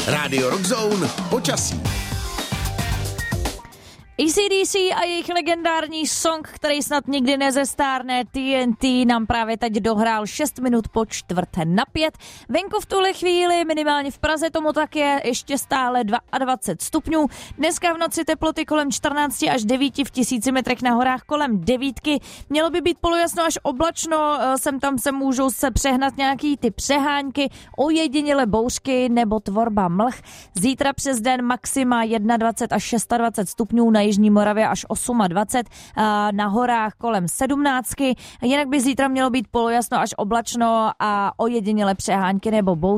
Rádio Rock Zone, počasí. AC/DC a jejich legendární song, který snad nikdy nezestárne, TNT, nám právě teď dohrál 6 minut po 4:45. Venku v tuhle chvíli, minimálně v Praze tomu tak je, ještě stále 22 stupňů. Dneska v noci teploty kolem 14 až 9, v 1000 metrech na horách kolem 9. Mělo by být polojasno až oblačno, sem tam se můžou přehnat nějaký ty přehánky, ojediněle bouřky nebo tvorba mlh. Zítra přes den maxima 21 až 26 stupňů, na Jižní Moravě až 28, na horách kolem 17. Jinak by zítra mělo být polojasno až oblačno a ojediněle přehánky nebo bouřky.